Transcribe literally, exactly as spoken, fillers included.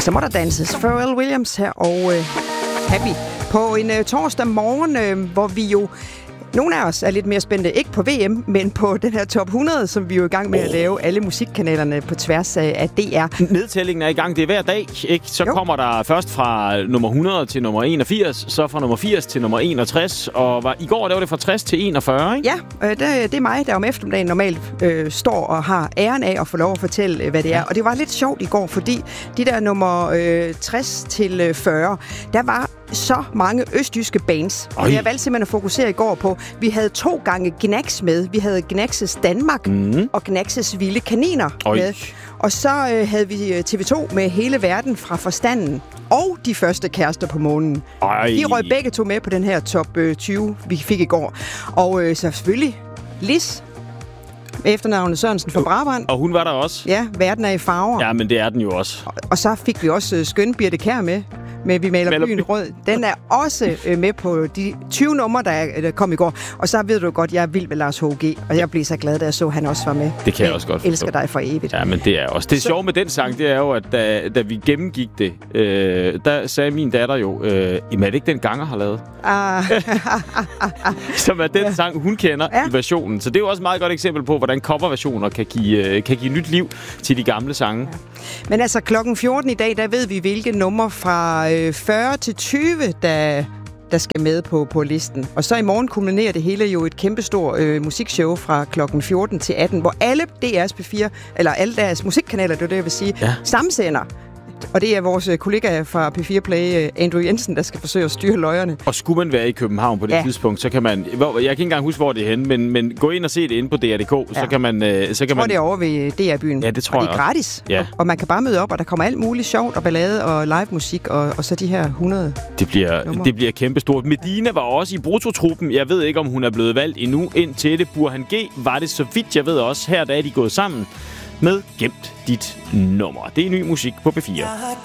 Så må der danses. Pharrell Williams her og uh, Happy på en uh, torsdag morgen, uh, hvor vi jo nogle af os er lidt mere spændte, ikke på V M, men på den her top hundrede, som vi er jo i gang med at lave alle musikkanalerne på tværs af D R. Nedtællingen er i gang. Det er hver dag, ikke? Så jo. Kommer der først fra nummer hundrede til nummer enogfirs, så fra nummer firs til nummer enogtres, og var, i går der var det fra tres til enogfyrre, ikke? Ja, øh, det, det er mig, der om eftermiddagen normalt øh, står og har æren af at få lov at fortælle, øh, hvad det er. Og det var lidt sjovt i går, fordi de der nummer øh, tres til fyrre, der var så mange østjyske bands. Og jeg valgte simpelthen at fokusere i går på, vi havde to gange Gnax med. Vi havde Gnax's Danmark mm. og Gnax's Vilde Kaniner Øj. med. Og så øh, havde vi T V to med Hele Verden fra Forstanden. Og De Første Kærester på Månen. Ej. De røg begge to med på den her top øh, tyve, vi fik i går. Og øh, så selvfølgelig Lis, efternavnet Sørensen fra Brabrand. Og hun var der også. Ja, Verden er i farver. Ja, men det er den jo også. Og, og så fik vi også øh, skønne Birte Kjær med. Med Vi maler byen rød. Den er også øh, med på de tyve numre, der, er, der kom i går. Og så ved du godt, jeg er vild med Lars H G. Og jeg blev så glad, da jeg så, han også var med. Det kan jeg også godt forstå. Elsker dig for evigt. Ja, men det er også. Det sjove med den sang, det er jo, at da, da vi gennemgik det, øh, der sagde min datter jo, øh, er det ikke den Ganger har lavet? Ah. Som er den ja. sang, hun kender ja. i versionen. Så det er jo også et meget godt eksempel på, hvordan coverversioner kan give, kan give nyt liv til de gamle sange. Ja. Men altså klokken fjorten i dag, der ved vi, hvilke numre fra øh, fyrre til tyve, der, der skal med på, på listen. Og så i morgen kulminerer det hele jo et kæmpestort øh, musikshow fra klokken fjorten til atten, hvor alle D R's P fire, eller alle deres musikkanaler, det er det, jeg vil sige, ja. sammensender. Og det er vores kollega fra P fire Play, Andrew Jensen, der skal forsøge at styre løjerne. Og skulle man være i København på det ja. tidspunkt, så kan man... Jeg kan ikke engang huske, hvor det er henne, men, men gå ind og se det inde på D R punktum d k, ja. så kan man... Så kan jeg tror, man... det er over ved D R-byen. Ja, det tror og jeg det er gratis. Ja. Og man kan bare møde op, og der kommer alt muligt sjovt og ballade og live musik, og, og så de her hundrede Det bliver, det bliver kæmpestort. Medina var også i brutotruppen. Jeg ved ikke, om hun er blevet valgt endnu. Indtil det Burhan G var det, så vidt jeg ved også. Her der er de gået sammen med Gemt dit nummer. Det er ny musik på P fire.